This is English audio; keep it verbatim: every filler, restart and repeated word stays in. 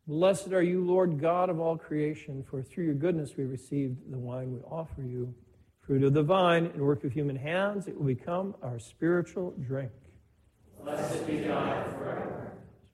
Blessed are you, Lord God of all creation, for through your goodness we received the wine we offer you. Fruit of the vine and work of human hands, it will become our spiritual drink. Blessed be God forever.